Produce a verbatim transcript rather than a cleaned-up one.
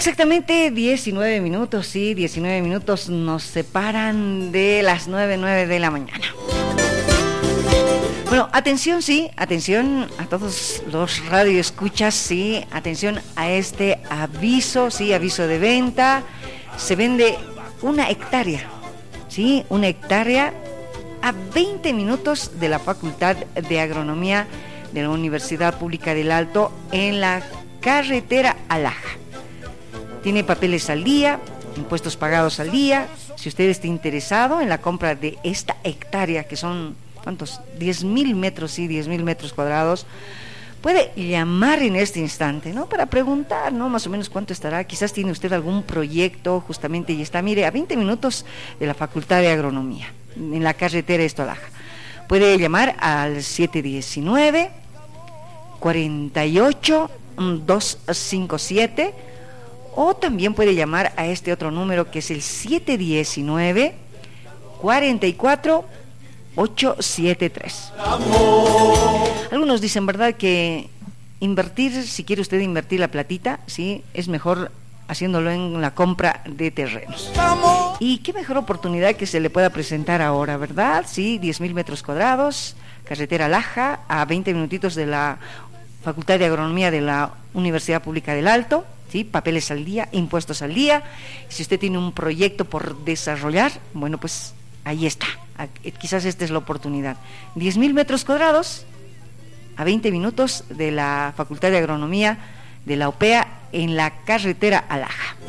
Exactamente diecinueve minutos, sí, diecinueve minutos nos separan de las nueve, nueve de la mañana. Bueno, atención, sí, atención a todos los radioescuchas, sí, atención a este aviso, sí, aviso de venta. Se vende una hectárea, sí, una hectárea a veinte minutos de la Facultad de Agronomía de la Universidad Pública del Alto en la carretera Alaja. Tiene papeles al día, impuestos pagados al día. Si usted está interesado en la compra de esta hectárea, que son, ¿cuántos? diez mil metros, sí, diez mil metros cuadrados, puede llamar en este instante, ¿no? Para preguntar, ¿no? Más o menos cuánto estará. Quizás tiene usted algún proyecto, justamente, y está, mire, a veinte minutos de la Facultad de Agronomía, en la carretera Estolaja. Puede llamar al siete diecinueve, cuarenta y ocho, doscientos cincuenta y siete, o también puede llamar a este otro número que es el siete diecinueve, cuarenta y cuatro, ochocientos setenta y tres. Algunos dicen, ¿verdad?, que invertir, si quiere usted invertir la platita, sí, es mejor haciéndolo en la compra de terrenos. Y qué mejor oportunidad que se le pueda presentar ahora, ¿verdad? Sí, diez mil metros cuadrados, carretera Laja, a veinte minutitos de la Facultad de Agronomía de la Universidad Pública del Alto, sí, papeles al día, impuestos al día. Si usted tiene un proyecto por desarrollar, bueno, pues ahí está. Quizás esta es la oportunidad. diez mil metros cuadrados a veinte minutos de la Facultad de Agronomía de la U P E A en la carretera Alaja.